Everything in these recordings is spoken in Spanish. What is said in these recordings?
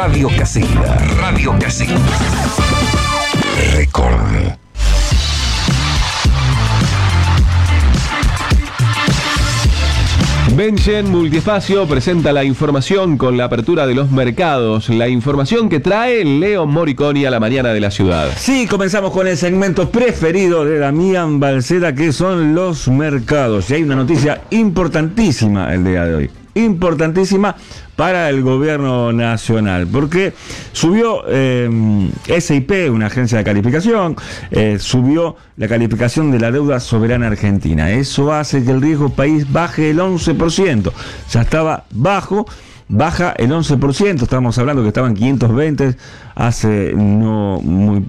Radio Casilla. Radio Casilla. Record. Benchen Multiespacio presenta la información con la apertura de los mercados. La información que trae Leo Moriconi a la mañana de la ciudad. Sí, comenzamos con el segmento preferido de Damián Balceda, que son los mercados. Y hay una noticia importantísima el día de hoy. Importantísima para el gobierno nacional, porque subió SIP, una agencia de calificación, subió la calificación de la deuda soberana argentina. Eso hace que el riesgo país baje el 11%. Ya estaba baja el 11%, estamos hablando que estaban 520 hace no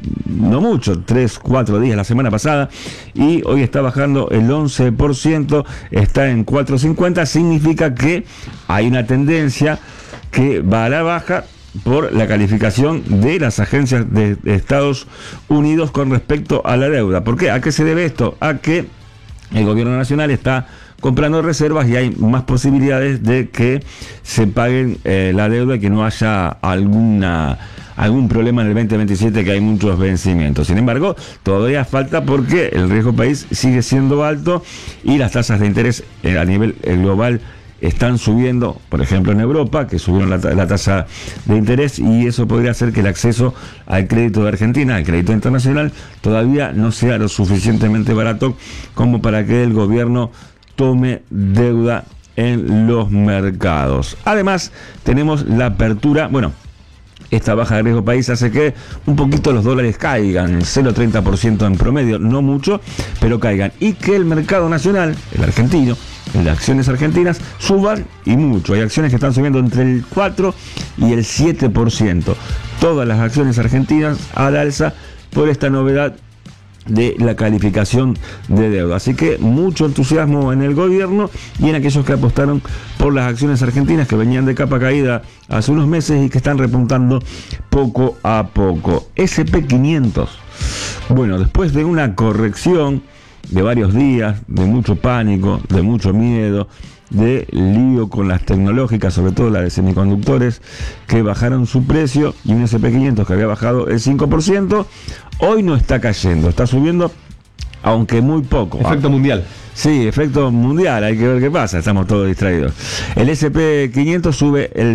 mucho, 3-4 días la semana pasada, y hoy está bajando el 11%, está en 450, significa que hay una tendencia que va a la baja por la calificación de las agencias de Estados Unidos con respecto a la deuda. ¿Por qué? ¿A qué se debe esto? A que el gobierno nacional está comprando reservas y hay más posibilidades de que se paguen la deuda y que no haya algún problema en el 2027, que hay muchos vencimientos. Sin embargo, todavía falta porque el riesgo país sigue siendo alto y las tasas de interés a nivel global están subiendo, por ejemplo en Europa, que subieron la tasa de interés, y eso podría hacer que el acceso al crédito de Argentina, al crédito internacional, todavía no sea lo suficientemente barato como para que el gobierno tome deuda en los mercados. Además, tenemos la apertura, esta baja de riesgo país hace que un poquito los dólares caigan, el 0,30% en promedio, no mucho, pero caigan, y que el mercado nacional, el argentino, las acciones argentinas suban y mucho. Hay acciones que están subiendo entre el 4 y el 7%. Todas las acciones argentinas al alza por esta novedad de la calificación de deuda. Así que mucho entusiasmo en el gobierno y en aquellos que apostaron por las acciones argentinas, que venían de capa caída hace unos meses y que están repuntando poco a poco. SP500. Después de una corrección de varios días, de mucho pánico, de mucho miedo, de lío con las tecnológicas, sobre todo la de semiconductores, que bajaron su precio, y un SP500 que había bajado el 5%, hoy no está cayendo, está subiendo, aunque muy poco. Efecto mundial. Sí, efecto mundial, hay que ver qué pasa, estamos todos distraídos. El SP500 sube el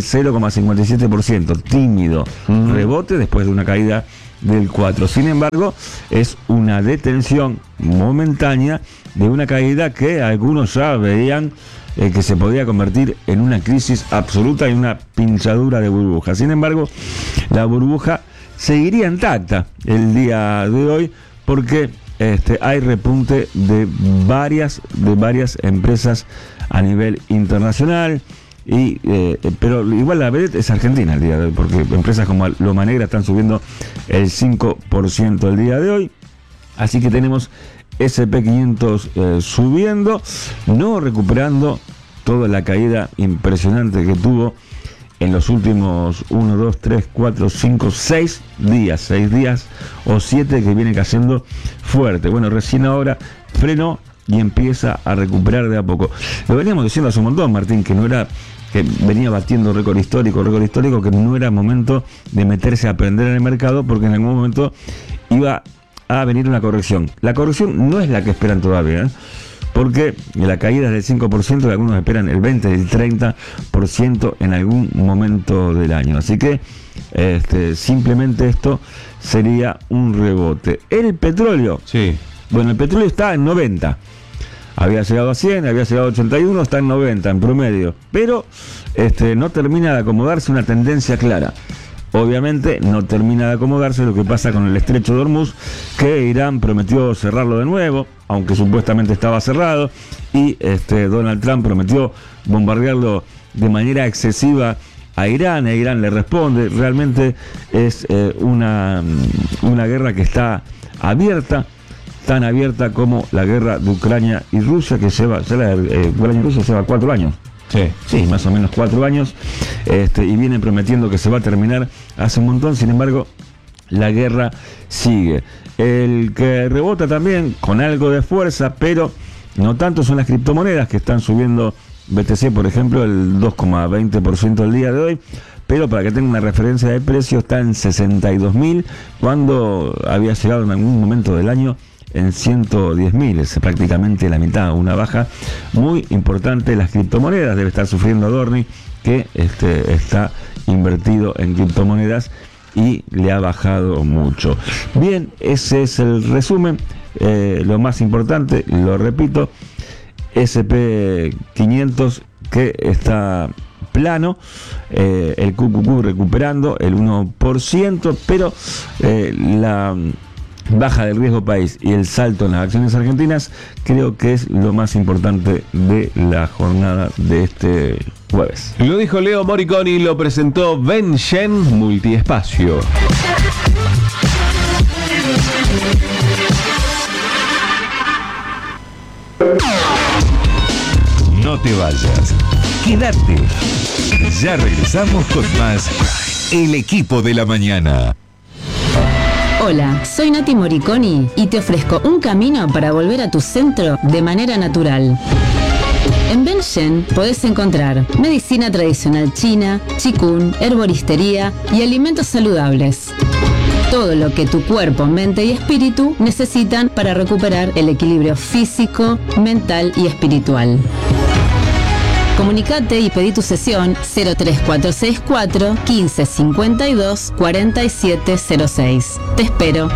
0,57%, tímido, rebote después de una caída del 4%. Sin embargo, es una detención momentánea de una caída que algunos ya veían que se podía convertir en una crisis absoluta y una pinchadura de burbuja. Sin embargo, la burbuja seguiría intacta el día de hoy porque hay repunte de varias empresas a nivel internacional. Pero igual la vedette es Argentina el día de hoy, porque empresas como Loma Negra están subiendo el 5% el día de hoy. Así que tenemos SP500 subiendo, no recuperando toda la caída impresionante que tuvo en los últimos 1, 2, 3, 4, 5, 6 días, 6 días o 7 que viene cayendo fuerte. Recién ahora frenó y empieza a recuperar de a poco. Lo veníamos diciendo hace un montón, Martín, que venía batiendo récord histórico, que no era momento de meterse a aprender en el mercado, porque en algún momento iba a venir una corrección. La corrección no es la que esperan todavía, porque la caída es del 5%, y algunos esperan el 20%, el 30% en algún momento del año. Así que simplemente esto sería un rebote. El petróleo, sí. El petróleo está en 90. Había llegado a 100, había llegado a 81, está en 90 en promedio. Pero no termina de acomodarse una tendencia clara. Obviamente no termina de acomodarse lo que pasa con el estrecho de Hormuz, que Irán prometió cerrarlo de nuevo, aunque supuestamente estaba cerrado, y Donald Trump prometió bombardearlo de manera excesiva a Irán, e Irán le responde. Realmente es una guerra que está abierta, tan abierta como la guerra de Ucrania y Rusia, que Ucrania y Rusia lleva 4 años. Sí, más o menos 4 años, y vienen prometiendo que se va a terminar hace un montón. Sin embargo, la guerra sigue. El que rebota también con algo de fuerza, pero no tanto, son las criptomonedas, que están subiendo. BTC, por ejemplo, el 2,20% el día de hoy, pero para que tenga una referencia de precio está en 62.000, cuando había llegado en algún momento del año en 110.000, es prácticamente la mitad, una baja muy importante. Las criptomonedas debe estar sufriendo Adorni, que está invertido en criptomonedas y le ha bajado mucho. Bien, ese es el resumen. Lo más importante, lo repito, SP500 que está plano, el QQQ recuperando el 1%, pero la baja del riesgo país y el salto en las acciones argentinas creo que es lo más importante de la jornada de este jueves. Lo dijo Leo Moriconi, lo presentó Ben Shen Multiespacio. No te vayas. Quédate. Ya regresamos con más El Equipo de la Mañana. Hola, soy Nati Moriconi y te ofrezco un camino para volver a tu centro de manera natural. En Ben Shen podés encontrar medicina tradicional china, qigong, herboristería y alimentos saludables. Todo lo que tu cuerpo, mente y espíritu necesitan para recuperar el equilibrio físico, mental y espiritual. Comunicate y pedí tu sesión 03464 1552 4706. Te espero.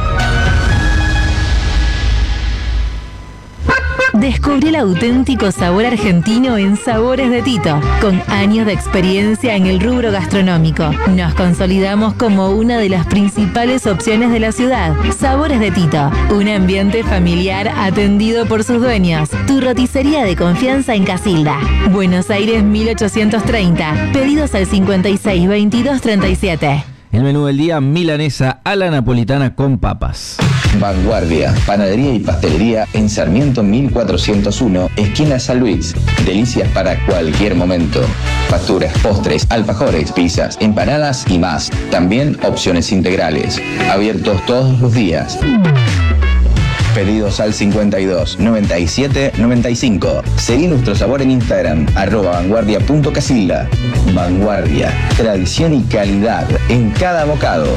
Descubrí el auténtico sabor argentino en Sabores de Tito. Con años de experiencia en el rubro gastronómico, nos consolidamos como una de las principales opciones de la ciudad. Sabores de Tito, un ambiente familiar atendido por sus dueños. Tu roticería de confianza en Casilda, Buenos Aires 1830. Pedidos al 56 22 37. El menú del día, milanesa a la napolitana con papas. Vanguardia, panadería y pastelería en Sarmiento 1401, esquina San Luis. Delicias para cualquier momento. Facturas, postres, alfajores, pizzas, empanadas y más. También opciones integrales. Abiertos todos los días. Pedidos al 52 97 95. Seguí nuestro sabor en Instagram, @vanguardia.casilda. Vanguardia, tradición y calidad en cada bocado.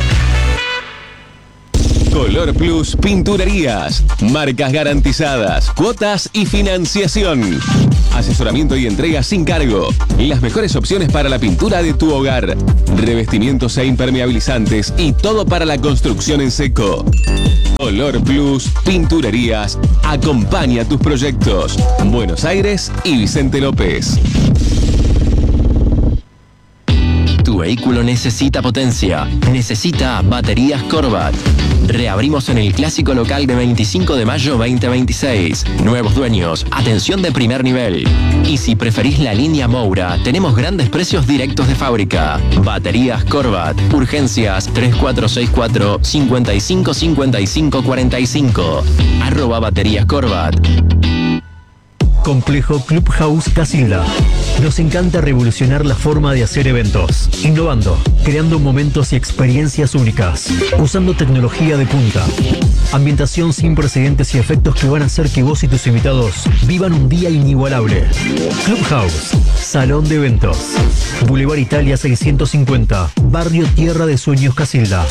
Color Plus Pinturerías. Marcas garantizadas, cuotas y financiación. Asesoramiento y entrega sin cargo. Las mejores opciones para la pintura de tu hogar. Revestimientos e impermeabilizantes y todo para la construcción en seco. Color Plus Pinturerías. Acompaña tus proyectos. Buenos Aires y Vicente López. Tu vehículo necesita potencia. Necesita baterías Corvat. Reabrimos en el clásico local de 25 de mayo 2026. Nuevos dueños, atención de primer nivel. Y si preferís la línea Moura, tenemos grandes precios directos de fábrica. Baterías Corvat. Urgencias 3464 55 55 45. @baterías Corvat. Complejo Clubhouse Casilda. Nos encanta revolucionar la forma de hacer eventos, innovando, creando momentos y experiencias únicas, usando tecnología de punta, ambientación sin precedentes y efectos que van a hacer que vos y tus invitados vivan un día inigualable. Clubhouse, salón de eventos, Boulevard Italia 650, Barrio Tierra de Sueños Casilda.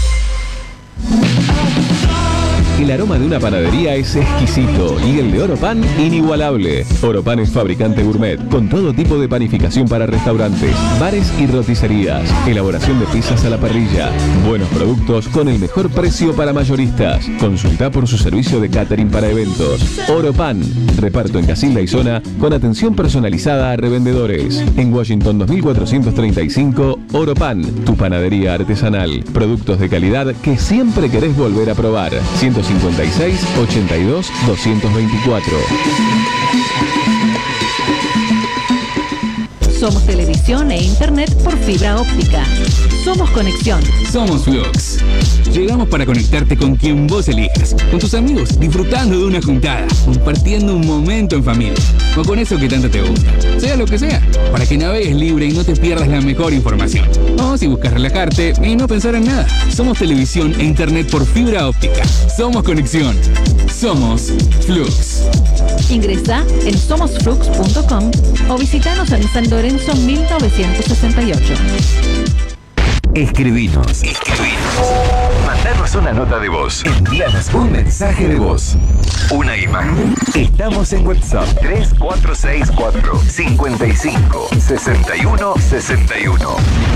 El aroma de una panadería es exquisito y el de Oropan inigualable. Oropan es fabricante gourmet con todo tipo de panificación para restaurantes, bares y roticerías. Elaboración de pizzas a la parrilla. Buenos productos con el mejor precio para mayoristas. Consulta por su servicio de catering para eventos. Oropan, reparto en Casilda y zona con atención personalizada a revendedores. En Washington 2435, Oropan, tu panadería artesanal. Productos de calidad que siempre querés volver a probar. 156 82 224. Somos televisión e internet por fibra óptica. Somos conexión. Somos Flux. Llegamos para conectarte con quien vos elijas, con tus amigos, disfrutando de una juntada, compartiendo un momento en familia, o con eso que tanto te gusta, sea lo que sea, para que navegues libre y no te pierdas la mejor información. O si buscas relajarte y no pensar en nada, somos televisión e internet por fibra óptica. Somos conexión. Somos Flux. Ingresa en somosflux.com o visítanos en San Lorenzo 1968. Escribinos. Mandanos una nota de voz. Envíanos un mensaje de voz. Una imagen. Estamos en WhatsApp 3464 55 61 61.